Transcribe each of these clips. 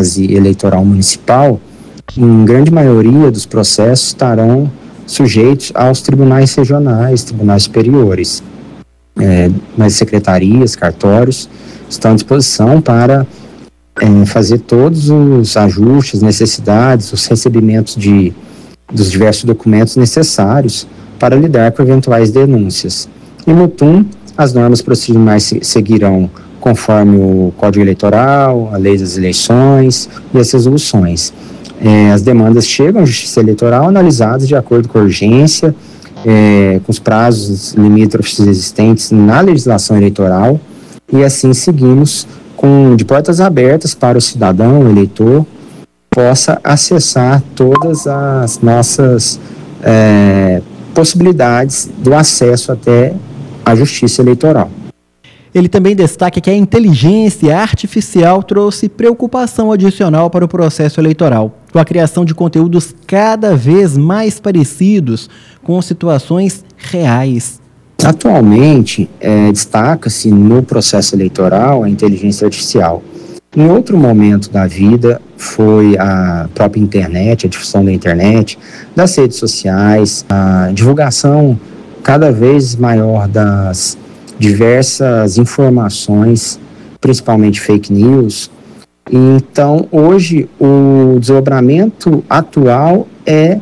fase eleitoral municipal, em grande maioria dos processos estarão sujeitos aos tribunais regionais, tribunais superiores. Mas secretarias, cartórios estão à disposição para fazer todos os ajustes, necessidades, os recebimentos dos diversos documentos necessários para lidar com eventuais denúncias. Em Mutum, as normas procedimentais seguirão conforme o Código Eleitoral, a Lei das Eleições e as resoluções. As demandas chegam à Justiça Eleitoral analisadas de acordo com a urgência, com os prazos limítrofes existentes na legislação eleitoral, e assim seguimos de portas abertas para o cidadão, o eleitor, possa acessar todas as nossas possibilidades do acesso até a Justiça Eleitoral. Ele também destaca que a inteligência artificial trouxe preocupação adicional para o processo eleitoral, com a criação de conteúdos cada vez mais parecidos com situações reais. Atualmente, destaca-se no processo eleitoral a inteligência artificial. Em outro momento da vida foi a própria internet, a difusão da internet, das redes sociais, a divulgação cada vez maior das diversas informações, principalmente fake news. Então, hoje, o desdobramento atual é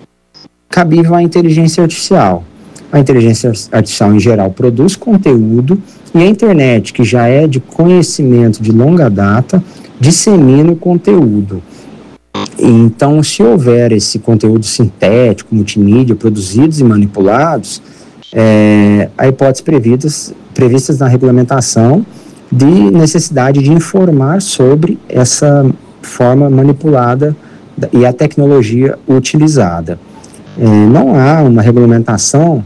cabível à inteligência artificial. A inteligência artificial, em geral, produz conteúdo e a internet, que já é de conhecimento de longa data, dissemina o conteúdo. Então, se houver esse conteúdo sintético, multimídia, produzidos e manipulados, há hipóteses previstas na regulamentação de necessidade de informar sobre essa forma manipulada e a tecnologia utilizada. Não há uma regulamentação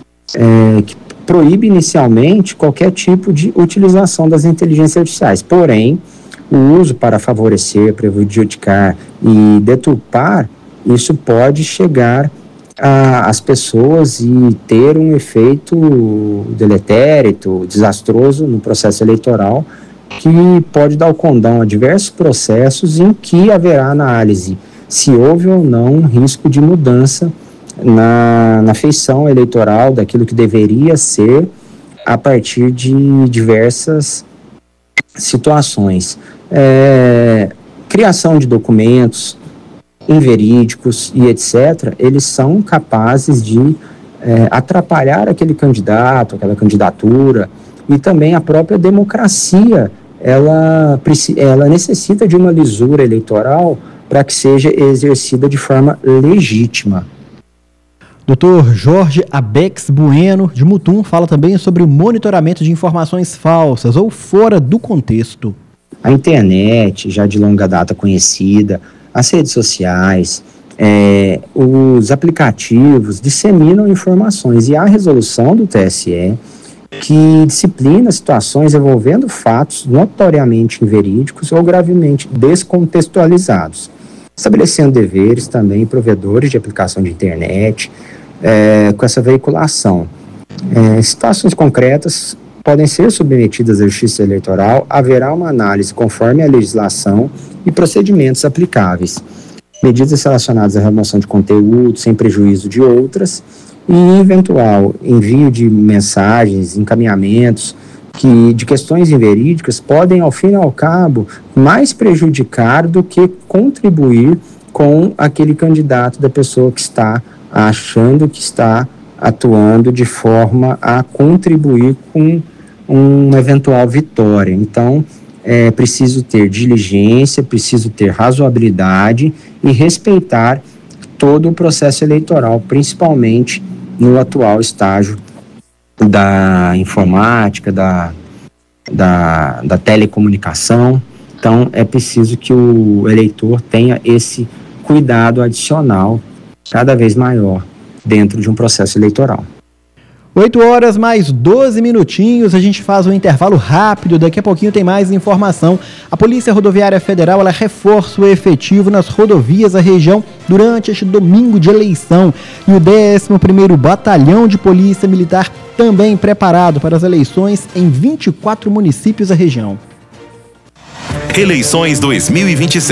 que proíbe inicialmente qualquer tipo de utilização das inteligências artificiais, porém, o uso para favorecer, prejudicar e deturpar, isso pode chegar às pessoas e ter um efeito deletério, desastroso no processo eleitoral, que pode dar o condão a diversos processos em que haverá análise se houve ou não um risco de mudança na feição eleitoral daquilo que deveria ser a partir de diversas situações. Criação de documentos inverídicos e etc., eles são capazes de atrapalhar aquele candidato, aquela candidatura, e também a própria democracia, ela necessita de uma lisura eleitoral para que seja exercida de forma legítima. Dr. Jorge Abex Bueno, de Mutum, fala também sobre o monitoramento de informações falsas ou fora do contexto. A internet, já de longa data conhecida, as redes sociais, os aplicativos disseminam informações, e há a resolução do TSE que disciplina situações envolvendo fatos notoriamente inverídicos ou gravemente descontextualizados, estabelecendo deveres também provedores de aplicação de internet com essa veiculação. Situações concretas podem ser submetidas à Justiça Eleitoral, haverá uma análise conforme a legislação e procedimentos aplicáveis. Medidas relacionadas à remoção de conteúdo, sem prejuízo de outras, e eventual envio de mensagens, encaminhamentos de questões inverídicas podem, ao fim e ao cabo, mais prejudicar do que contribuir com aquele candidato da pessoa que está achando que está atuando de forma a contribuir com uma eventual vitória. Então, é preciso ter diligência, preciso ter razoabilidade e respeitar todo o processo eleitoral, principalmente no atual estágio da informática, da telecomunicação. Então, é preciso que o eleitor tenha esse cuidado adicional cada vez maior dentro de um processo eleitoral. 8 mais 12 minutinhos, a gente faz um intervalo rápido, daqui a pouquinho tem mais informação. A Polícia Rodoviária Federal, ela reforça o efetivo nas rodovias da região durante este domingo de eleição. E o 11º Batalhão de Polícia Militar também preparado para as eleições em 24 municípios da região. Eleições 2026.